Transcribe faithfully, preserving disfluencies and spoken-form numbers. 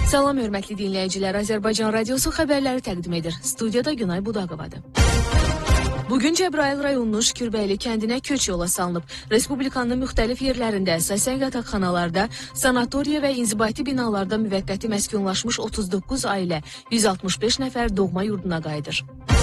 Salam hörmətli dinləyicilər, Azərbaycan Radiosu xəbərləri təqdim edir. Studiyada Günay Budaqovadır. Bugün Cəbrayıl rayonunun Şükürbəyli kəndinə köç yola salınıb. Respublikanın müxtəlif yerlərində, əsasən yataqxanalarda, sanatoriya və inzibati binalarda müvəqqəti məskunlaşmış otuz doqquz ailə, yüz altmış beş nəfər doğma yurduna qayıdır.